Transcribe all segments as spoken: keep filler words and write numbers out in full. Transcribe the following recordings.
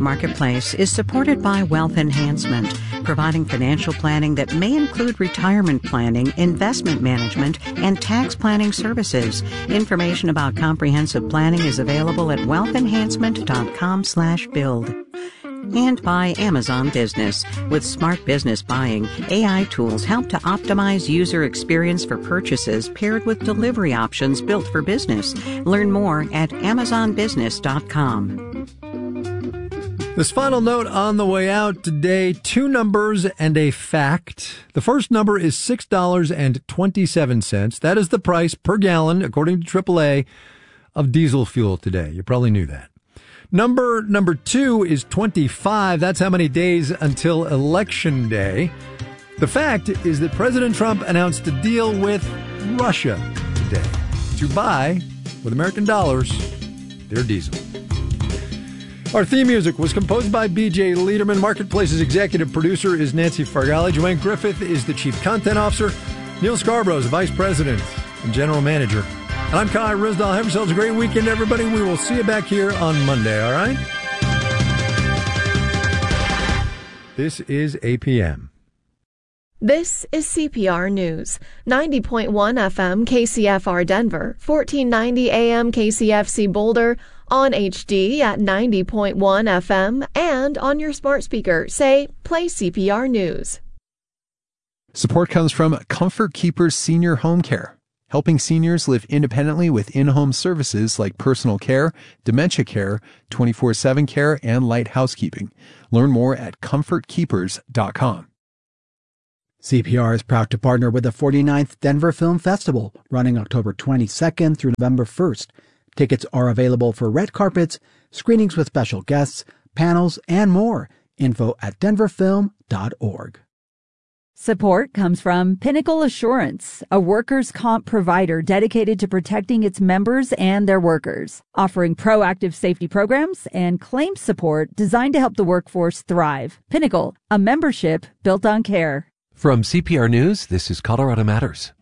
Marketplace is supported by Wealth Enhancement, providing financial planning that may include retirement planning, investment management, and tax planning services. Information about comprehensive planning is available at wealth enhancement dot com slash build. And by Amazon Business. With smart business buying, A I tools help to optimize user experience for purchases paired with delivery options built for business. Learn more at amazon business dot com. This final note on the way out today, two numbers and a fact. The first number is six dollars and twenty-seven cents. That is the price per gallon, according to triple A, of diesel fuel today. You probably knew that. Number number two is twenty-five. That's how many days until Election Day. The fact is that President Trump announced a deal with Russia today to buy, with American dollars, their diesel. Our theme music was composed by B J Liederman. Marketplace's executive producer is Nancy Fargali. Joanne Griffith is the chief content officer. Neil Scarborough is the vice president and general manager. And I'm Kai Risdall. Have yourselves a great weekend, everybody. We will see you back here on Monday, all right? This is A P M. This is C P R News. ninety point one F M K C F R Denver, fourteen ninety A M K C F C Boulder, on H D at ninety point one F M, and on your smart speaker, say, play C P R News. Support comes from Comfort Keepers Senior Home Care, helping seniors live independently with in-home services like personal care, dementia care, twenty-four seven care, and light housekeeping. Learn more at comfort keepers dot com. C P R is proud to partner with the forty-ninth Denver Film Festival, running October twenty-second through November first. Tickets are available for red carpets, screenings with special guests, panels, and more. Info at denver film dot org. Support comes from Pinnacle Assurance, a workers' comp provider dedicated to protecting its members and their workers, offering proactive safety programs and claims support designed to help the workforce thrive. Pinnacle, a membership built on care. From C P R News, this is Colorado Matters.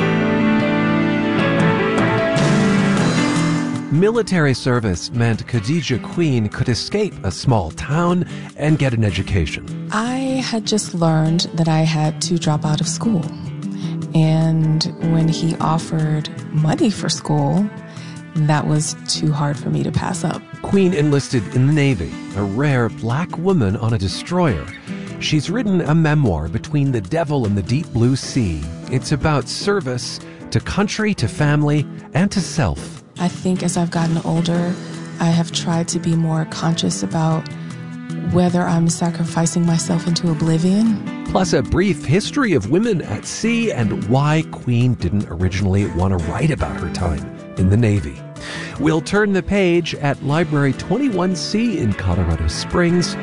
Military service meant Khadija Queen could escape a small town and get an education. I had just learned that I had to drop out of school. And when he offered money for school, that was too hard for me to pass up. Queen enlisted in the Navy, a rare black woman on a destroyer. She's written a memoir, Between the Devil and the Deep Blue Sea. It's about service to country, to family, and to self. I think as I've gotten older, I have tried to be more conscious about whether I'm sacrificing myself into oblivion. Plus a brief history of women at sea and why Queen didn't originally want to write about her time in the Navy. We'll turn the page at Library twenty-one C in Colorado Springs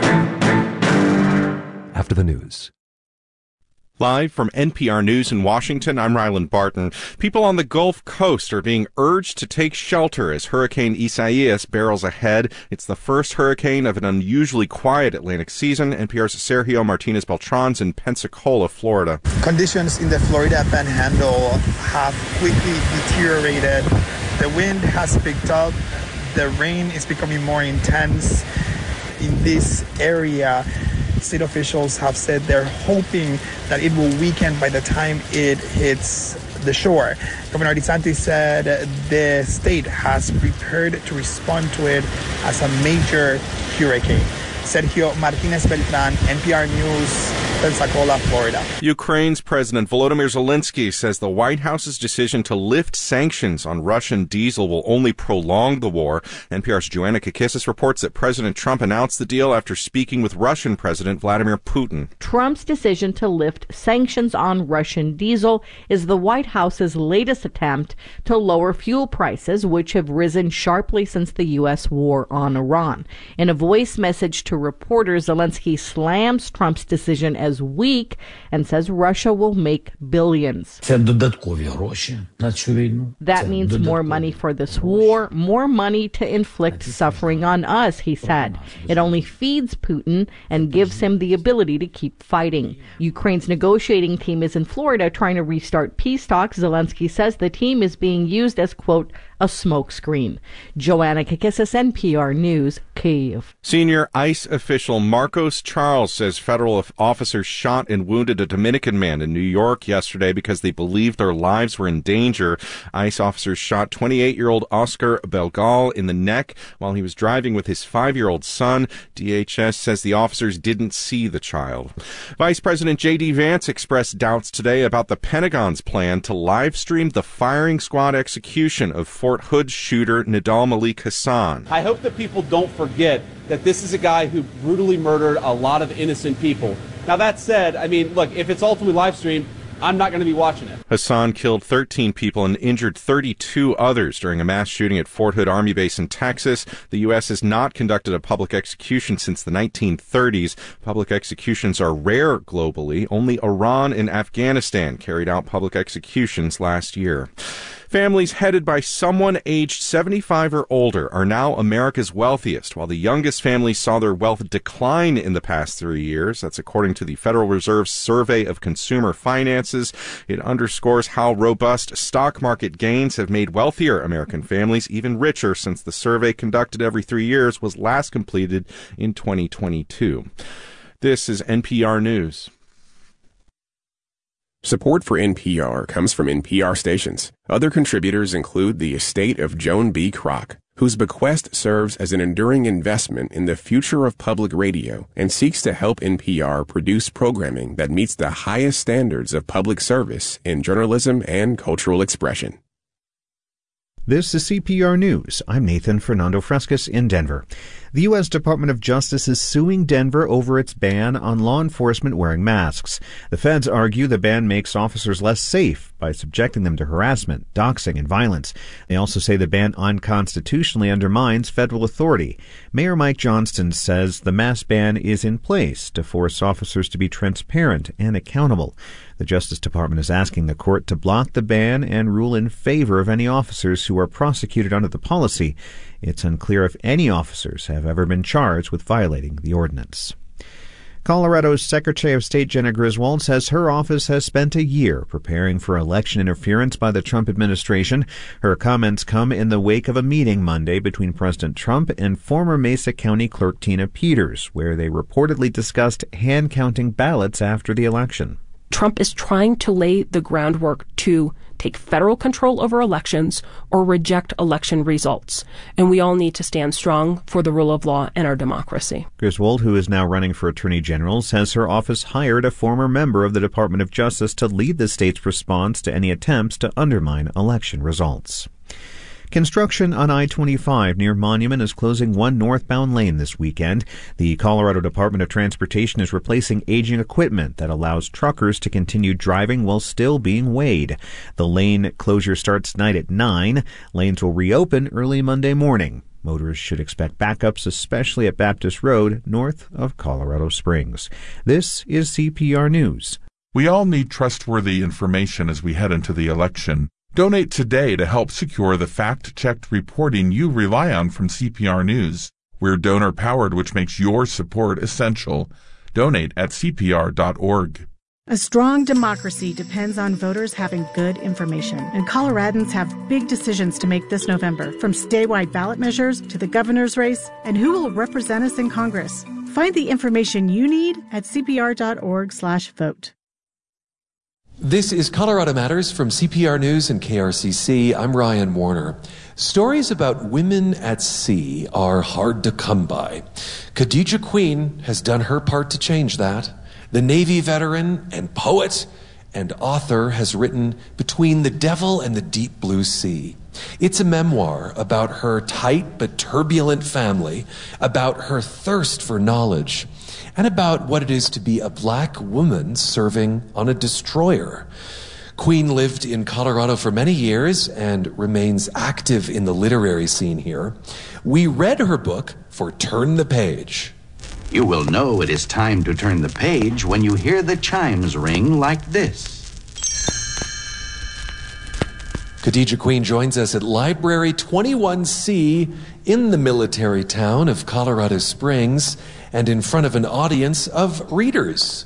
after the news. Live from N P R News in Washington, I'm Ryland Barton. People on the Gulf Coast are being urged to take shelter as Hurricane Isaias barrels ahead. It's the first hurricane of an unusually quiet Atlantic season. N P R's Sergio Martinez-Beltran's in Pensacola, Florida. Conditions in the Florida Panhandle have quickly deteriorated. The wind has picked up. The rain is becoming more intense in this area. State officials have said they're hoping that it will weaken by the time it hits the shore. Governor DeSantis said the state has prepared to respond to it as a major hurricane. Sergio Martinez-Beltran, N P R News, Pensacola, Florida. Ukraine's President Volodymyr Zelensky says the White House's decision to lift sanctions on Russian diesel will only prolong the war. N P R's Joanna Kakissis reports that President Trump announced the deal after speaking with Russian President Vladimir Putin. Trump's decision to lift sanctions on Russian diesel is the White House's latest attempt to lower fuel prices, which have risen sharply since the U S war on Iran. In a voice message to reporters, Zelensky slams Trump's decision as as weak and says Russia will make billions. That means more money for this war, more money to inflict suffering on us, he said. It only feeds Putin and gives him the ability to keep fighting. Ukraine's negotiating team is in Florida trying to restart peace talks. Zelensky says the team is being used as, quote, a smokescreen. Joanna Kakissis, N P R News, Kyiv. Senior ICE official Marcos Charles says federal officers shot and wounded a Dominican man in New York yesterday because they believed their lives were in danger. ICE officers shot twenty-eight-year-old Oscar Belgal in the neck while he was driving with his five-year-old son. D H S says the officers didn't see the child. Vice President J D Vance expressed doubts today about the Pentagon's plan to live stream the firing squad execution of Fort Hood shooter Nidal Malik Hasan. I hope that people don't forget that this is a guy who brutally murdered a lot of innocent people. Now, that said, I mean, look, if it's ultimately live streamed, I'm not going to be watching it. Hasan killed thirteen people and injured thirty-two others during a mass shooting at Fort Hood Army Base in Texas. The U S has not conducted a public execution since the nineteen thirties. Public executions are rare globally. Only Iran and Afghanistan carried out public executions last year. Families headed by someone aged seventy-five or older are now America's wealthiest, while the youngest families saw their wealth decline in the past three years. That's according to the Federal Reserve's Survey of Consumer Finances. It underscores how robust stock market gains have made wealthier American families even richer since the survey conducted every three years was last completed in twenty twenty-two. This is N P R News. Support for N P R comes from N P R stations. Other contributors include the estate of Joan B. Kroc, whose bequest serves as an enduring investment in the future of public radio and seeks to help N P R produce programming that meets the highest standards of public service in journalism and cultural expression. This is C P R News. I'm Nathan Fernando Frescas in Denver. The U S Department of Justice is suing Denver over its ban on law enforcement wearing masks. The feds argue the ban makes officers less safe by subjecting them to harassment, doxing, and violence. They also say the ban unconstitutionally undermines federal authority. Mayor Mike Johnston says the mask ban is in place to force officers to be transparent and accountable. The Justice Department is asking the court to block the ban and rule in favor of any officers who are prosecuted under the policy. It's unclear if any officers have ever been charged with violating the ordinance. Colorado's Secretary of State Jena Griswold says her office has spent a year preparing for election interference by the Trump administration. Her comments come in the wake of a meeting Monday between President Trump and former Mesa County Clerk Tina Peters, where they reportedly discussed hand-counting ballots after the election. Trump is trying to lay the groundwork to take federal control over elections or reject election results. And we all need to stand strong for the rule of law and our democracy. Griswold, who is now running for Attorney General, says her office hired a former member of the Department of Justice to lead the state's response to any attempts to undermine election results. Construction on I twenty-five near Monument is closing one northbound lane this weekend. The Colorado Department of Transportation is replacing aging equipment that allows truckers to continue driving while still being weighed. The lane closure starts tonight at nine. Lanes will reopen early Monday morning. Motorists should expect backups, especially at Baptist Road, north of Colorado Springs. This is C P R News. We all need trustworthy information as we head into the election. Donate today to help secure the fact-checked reporting you rely on from C P R News. We're donor-powered, which makes your support essential. Donate at C P R dot org. A strong democracy depends on voters having good information, and Coloradans have big decisions to make this November, from statewide ballot measures to the governor's race and who will represent us in Congress. Find the information you need at C P R dot org slash vote. This is Colorado Matters from C P R News and K R C C. I'm Ryan Warner. Stories about women at sea are hard to come by. Khadija Queen has done her part to change that. The Navy veteran and poet and author has written Between the Devil and the Deep Blue Sea. It's a memoir about her tight but turbulent family, about her thirst for knowledge, and about what it is to be a black woman serving on a destroyer. Queen lived in Colorado for many years and remains active in the literary scene here. We read her book for Turn the Page. You will know it is time to turn the page when you hear the chimes ring like this. Khadija Queen joins us at Library twenty-one C in the military town of Colorado Springs and in front of an audience of readers.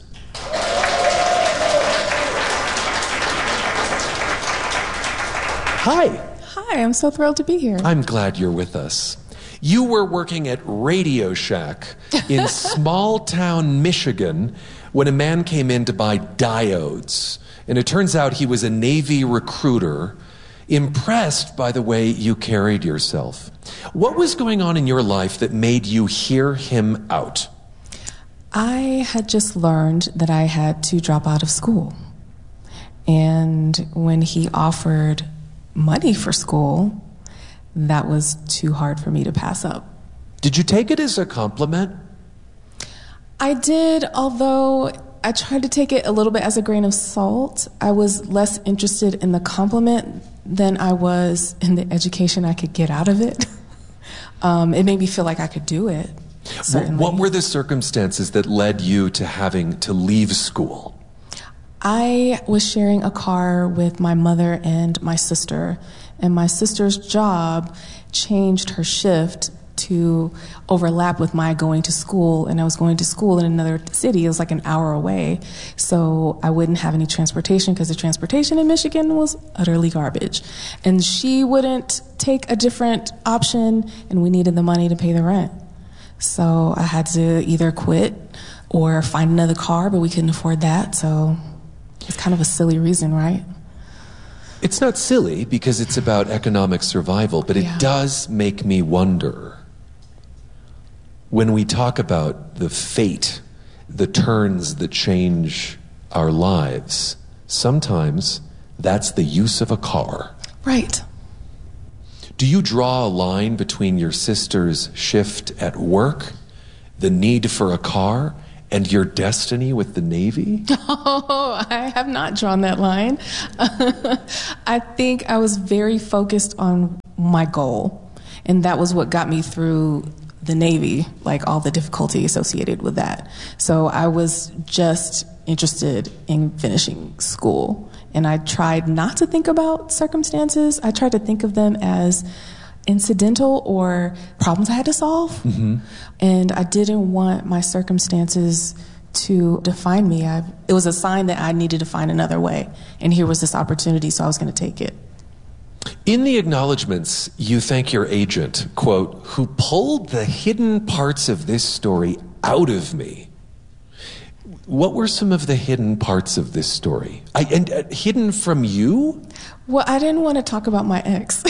Hi. Hi, I'm so thrilled to be here. I'm glad you're with us. You were working at Radio Shack in small town Michigan when a man came in to buy diodes. And it turns out he was a Navy recruiter, impressed by the way you carried yourself. What was going on in your life that made you hear him out? I had just learned that I had to drop out of school. And when he offered money for school, that was too hard for me to pass up. Did you take it as a compliment? I did, although I tried to take it a little bit as a grain of salt. I was less interested in the compliment than I was in the education I could get out of it. um, it made me feel like I could do it. Certainly. What were the circumstances that led you to having to leave school? I was sharing a car with my mother and my sister, and my sister's job changed her shift to overlap with my going to school, and I was going to school in another city. It was like an hour away, so I wouldn't have any transportation because the transportation in Michigan was utterly garbage. And she wouldn't take a different option, and we needed the money to pay the rent. So I had to either quit or find another car, but we couldn't afford that, so it's kind of a silly reason, right? It's not silly because it's about economic survival, but it Yeah. does make me wonder. When we talk about the fate, the turns that change our lives, sometimes that's the use of a car. Right. Do you draw a line between your sister's shift at work, the need for a car, and your destiny with the Navy? Oh, I have not drawn that line. I think I was very focused on my goal, and that was what got me through the Navy, like all the difficulty associated with that. So I was just interested in finishing school, and I tried not to think about circumstances. I tried to think of them as incidental or problems I had to solve. Mm-hmm. And I didn't want my circumstances to define me. I, it was a sign that I needed to find another way. And here was this opportunity, so I was going to take it. In the acknowledgments, you thank your agent, quote, who pulled the hidden parts of this story out of me. What were some of the hidden parts of this story? I, and uh, hidden from you? Well, I didn't want to talk about my ex.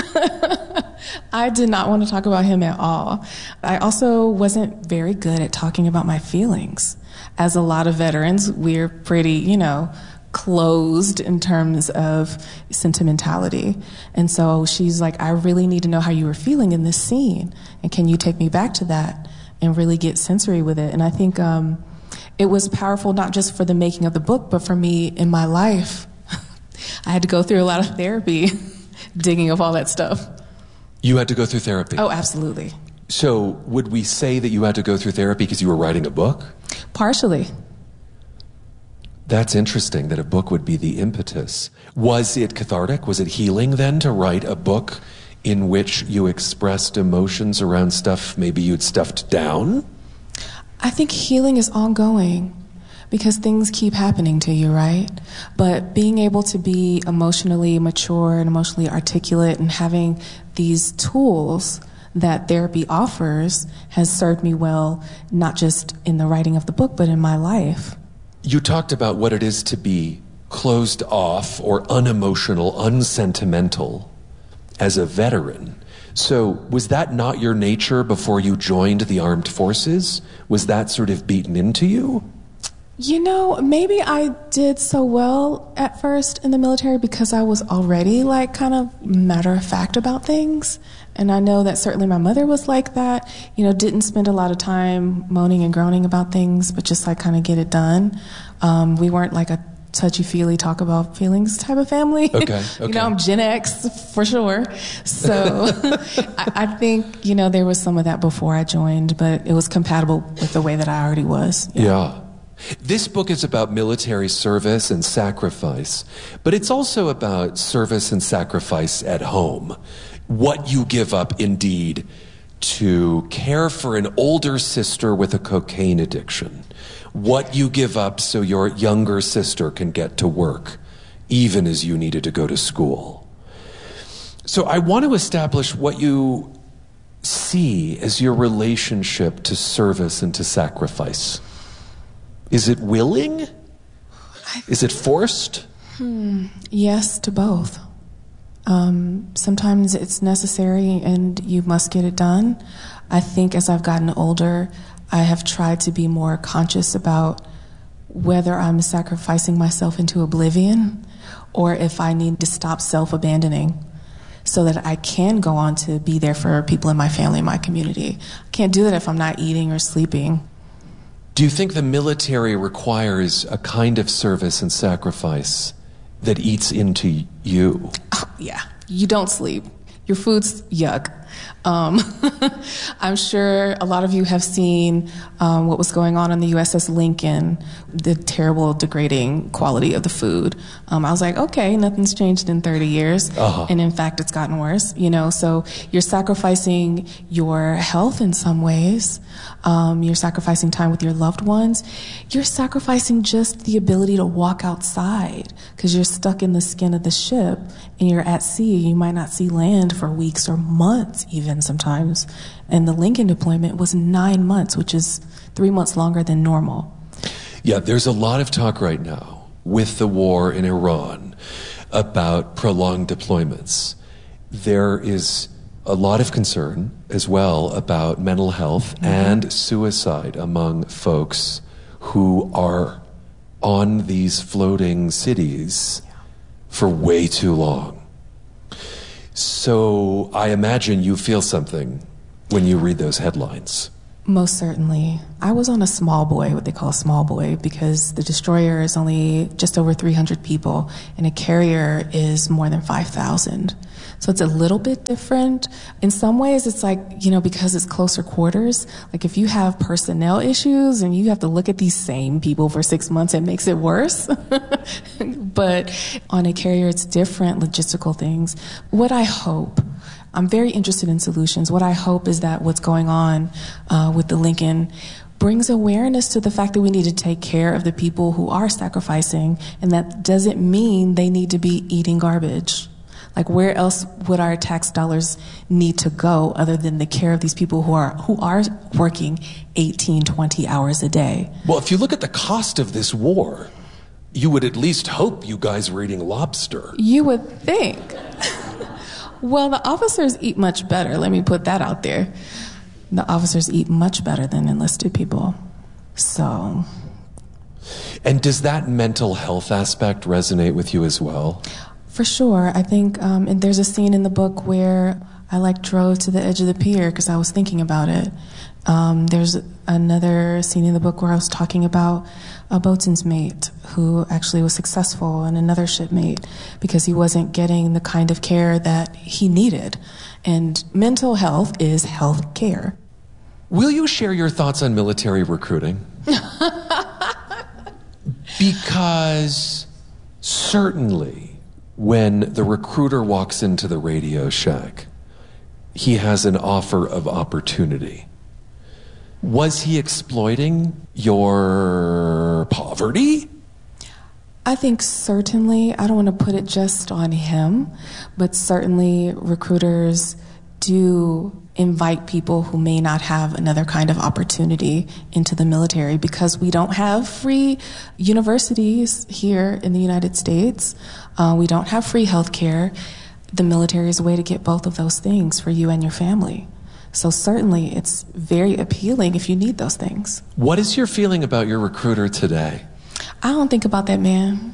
I did not want to talk about him at all. I also wasn't very good at talking about my feelings. As a lot of veterans, we're pretty, you know, closed in terms of sentimentality. And so she's like, I really need to know how you were feeling in this scene. And can you take me back to that and really get sensory with it? And I think um, it was powerful, not just for the making of the book, but for me in my life. I had to go through a lot of therapy, digging up all that stuff. You had to go through therapy? Oh, absolutely. So would we say that you had to go through therapy because you were writing a book? Partially. That's interesting that a book would be the impetus. Was it cathartic? Was it healing then to write a book in which you expressed emotions around stuff maybe you'd stuffed down? I think healing is ongoing because things keep happening to you, right? But being able to be emotionally mature and emotionally articulate and having these tools that therapy offers has served me well, not just in the writing of the book, but in my life. You talked about what it is to be closed off or unemotional, unsentimental as a veteran. So was that not your nature before you joined the armed forces? Was that sort of beaten into you? You know, maybe I did so well at first in the military because I was already like kind of matter of fact about things. And I know that certainly my mother was like that, you know, didn't spend a lot of time moaning and groaning about things, but just like kind of get it done. Um, we weren't like a touchy-feely, talk about feelings type of family. Okay, okay. You know, I'm Gen X for sure. So I, I think, you know, there was some of that before I joined, but it was compatible with the way that I already was. Yeah. yeah. This book is about military service and sacrifice, but it's also about service and sacrifice at home. What you give up, indeed, to care for an older sister with a cocaine addiction. What you give up so your younger sister can get to work, even as you needed to go to school. So I want to establish what you see as your relationship to service and to sacrifice. Is it willing? Is it forced? Hmm. Yes to both. Um, sometimes it's necessary and you must get it done. I think as I've gotten older, I have tried to be more conscious about whether I'm sacrificing myself into oblivion or if I need to stop self-abandoning so that I can go on to be there for people in my family and my community. I can't do that if I'm not eating or sleeping. Do you think the military requires a kind of service and sacrifice that eats into you? Oh, yeah. You don't sleep. Your food's yuck. Um, I'm sure a lot of you have seen um, what was going on on the U S S Lincoln, the terrible, degrading quality of the food. Um, I was like, okay, nothing's changed in thirty years. Uh-huh. And in fact, it's gotten worse, you know, so you're sacrificing your health in some ways. Um, you're sacrificing time with your loved ones. You're sacrificing just the ability to walk outside because you're stuck in the skin of the ship and you're at sea. You might not see land for weeks or months even sometimes. And the Lincoln deployment was nine months, which is three months longer than normal. Yeah, there's a lot of talk right now with the war in Iran about prolonged deployments. There is a lot of concern as well about mental health mm-hmm. and suicide among folks who are on these floating cities yeah. for way too long. So I imagine you feel something when you read those headlines. Most certainly. I was on a small boy, what they call a small boy, because the destroyer is only just over three hundred people and a carrier is more than five thousand. So it's a little bit different. In some ways, it's like, you know, because it's closer quarters, like if you have personnel issues and you have to look at these same people for six months, it makes it worse. But on a carrier, it's different logistical things. What I hope, I'm very interested in solutions. What I hope is that what's going on uh, with the Lincoln brings awareness to the fact that we need to take care of the people who are sacrificing, and that doesn't mean they need to be eating garbage. Like, where else would our tax dollars need to go other than the care of these people who are who are working eighteen, twenty hours a day? Well, if you look at the cost of this war, you would at least hope you guys were eating lobster. You would think. Well, the officers eat much better. Let me put that out there. The officers eat much better than enlisted people. So. And does that mental health aspect resonate with you as well? For sure. I think um, and there's a scene in the book where I like drove to the edge of the pier because I was thinking about it. Um, there's another scene in the book where I was talking about a boatswain's mate who actually was successful and another shipmate because he wasn't getting the kind of care that he needed. And mental health is health care. Will you share your thoughts on military recruiting? Because certainly when the recruiter walks into the Radio Shack, he has an offer of opportunity. Was he exploiting your poverty? I think certainly, I don't want to put it just on him, but certainly recruiters do invite people who may not have another kind of opportunity into the military because we don't have free universities here in the United States. Uh, we don't have free health care. The military is a way to get both of those things for you and your family. So certainly it's very appealing if you need those things. What is your feeling about your recruiter today? I don't think about that man.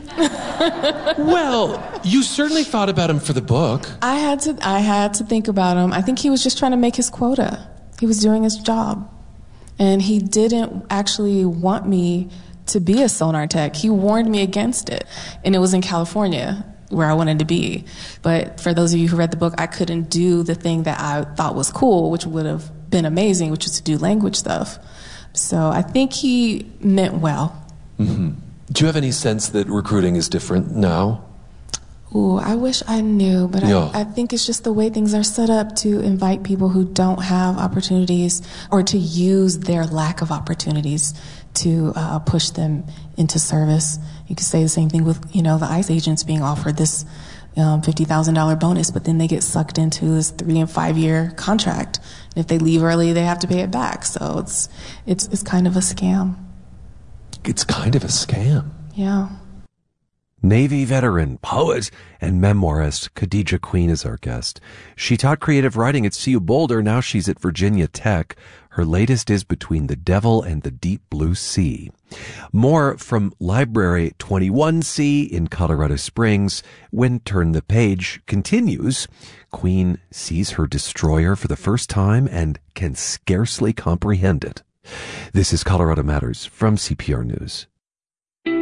Well, you certainly thought about him for the book. I had to I had to think about him. I think he was just trying to make his quota. He was doing his job. And he didn't actually want me to be a sonar tech. He warned me against it. And it was in California where I wanted to be. But for those of you who read the book, I couldn't do the thing that I thought was cool, which would have been amazing, which is to do language stuff. So I think he meant well. Mm-hmm. Do you have any sense that recruiting is different now? Ooh, I wish I knew, but yeah. I, I think it's just the way things are set up to invite people who don't have opportunities, or to use their lack of opportunities to uh, push them into service. You could say the same thing with, you know, the ICE agents being offered this um, fifty thousand dollars bonus, but then they get sucked into this three and five year contract. And if they leave early, they have to pay it back. So it's it's it's kind of a scam. It's kind of a scam. Yeah. Navy veteran, poet, and memoirist Khadija Queen is our guest. She taught creative writing at C U Boulder. Now she's at Virginia Tech. Her latest is Between the Devil and the Deep Blue Sea. More from Library twenty-one C in Colorado Springs when Turn the Page continues. Queen sees her destroyer for the first time and can scarcely comprehend it. This is Colorado Matters from C P R News.